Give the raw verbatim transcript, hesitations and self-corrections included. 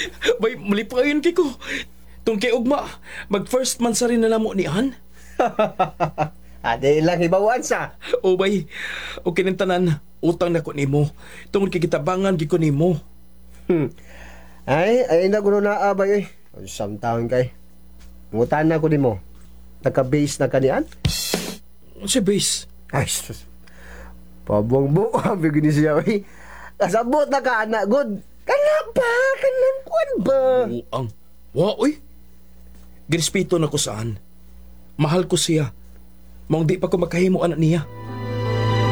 Bay, malipayon kay ko. Tung kay ugma, mag first man sa rin na namo ni An. Ade lang hibawan sa. O bay, o kinintanan, utang na ko nimo. Tungod kay kitabangan gi ko nimo. Hmm. Ay, ay na kuno na abay eh. Isang taon kay. Ngutan na ko nimo. Nagka-base na kanian? Si Base. Ay, sus. Pabuang-buang bigyan siya eh. Kasabot na ka anak good. Kana ba? Kanang kuan ba? Uang. Wa, uy. Girespeto na ko saan. Mahal ko siya. Maong di pa ko makahimo anak niya.